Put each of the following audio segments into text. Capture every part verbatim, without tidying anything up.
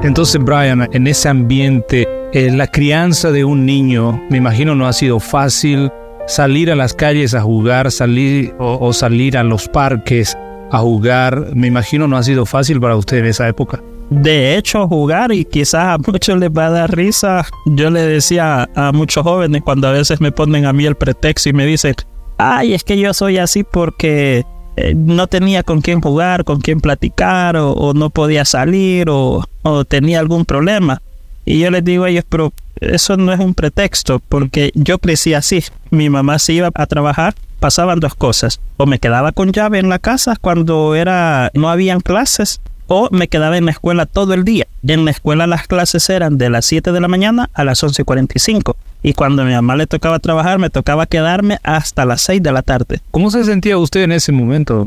Entonces, Brian, en ese ambiente, eh, la crianza de un niño, me imagino no ha sido fácil. Salir a las calles a jugar, salir o, o salir a los parques a jugar, me imagino no ha sido fácil para usted en esa época. De hecho, jugar, y quizás a muchos les va a dar risa, yo le decía a muchos jóvenes cuando a veces me ponen a mí el pretexto y me dicen, ay, es que yo soy así porque eh, no tenía con quién jugar, con quién platicar, o, o no podía salir, o, o tenía algún problema. Y yo les digo a ellos, pero eso no es un pretexto, porque yo crecí así. Mi mamá se iba a trabajar, pasaban dos cosas. O me quedaba con llave en la casa cuando era no habían clases, o me quedaba en la escuela todo el día. En la escuela las clases eran de las siete de la mañana a las once cuarenta y cinco. Y cuando a mi mamá le tocaba trabajar, me tocaba quedarme hasta las seis de la tarde. ¿Cómo se sentía usted en ese momento?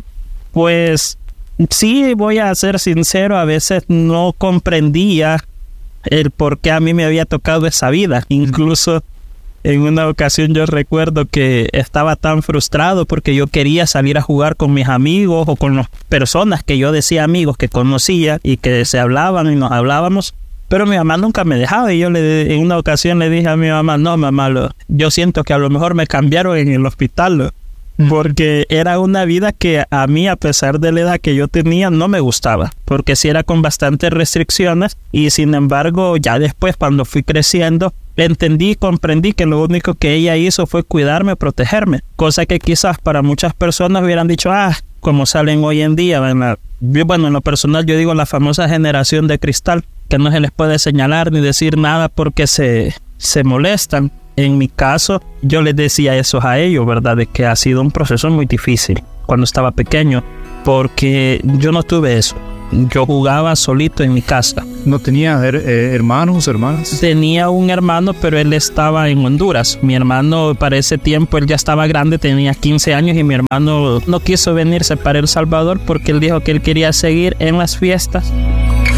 Pues sí, voy a ser sincero, a veces no comprendía el por qué a mí me había tocado esa vida. Incluso en una ocasión yo recuerdo que estaba tan frustrado porque yo quería salir a jugar con mis amigos o con las personas que yo decía amigos que conocía y que se hablaban y nos hablábamos, pero mi mamá nunca me dejaba. Y yo le, en una ocasión le dije a mi mamá, no mamá, lo, yo siento que a lo mejor me cambiaron en el hospital, lo, porque era una vida que a mí, a pesar de la edad que yo tenía, no me gustaba, porque sí era con bastantes restricciones. Y sin embargo, ya después, cuando fui creciendo, entendí y comprendí que lo único que ella hizo fue cuidarme, protegerme, cosa que quizás para muchas personas hubieran dicho, ah, como salen hoy en día, ¿verdad? Bueno, en lo personal yo digo la famosa generación de cristal, que no se les puede señalar ni decir nada porque se, se molestan. En mi caso, yo les decía eso a ellos, ¿verdad? De que ha sido un proceso muy difícil cuando estaba pequeño, porque yo no tuve eso. Yo jugaba solito en mi casa. ¿No tenía her- eh, hermanos, hermanas? Tenía un hermano, pero él estaba en Honduras. Mi hermano, para ese tiempo, él ya estaba grande, tenía quince años, y mi hermano no quiso venirse para El Salvador porque él dijo que él quería seguir en las fiestas